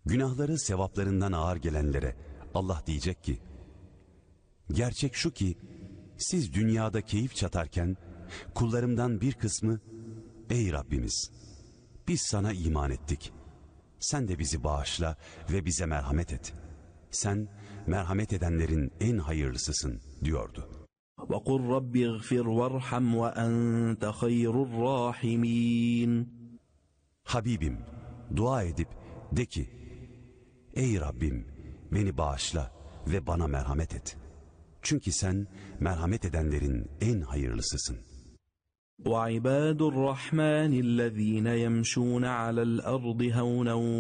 Günahları sevaplarından ağır gelenlere Allah diyecek ki, gerçek şu ki, siz dünyada keyif çatarken, kullarımdan bir kısmı, ey Rabbimiz, biz sana iman ettik. Sen de bizi bağışla ve bize merhamet et. Sen merhamet edenlerin en hayırlısısın diyordu. وَقُلْ رَبِّ اغْفِرْ وَارْحَمْ وَأَنْتَ خَيْرُ الرَّاحِمِينَ. Habibim, dua edip de ki, ey Rabbim, beni bağışla ve bana merhamet et. Çünkü sen merhamet edenlerin en hayırlısısın. وَعِبَادُ الرَّحْمَنِ الَّذ۪ينَ يَمْشُونَ عَلَى الْأَرْضِ هَوْنًا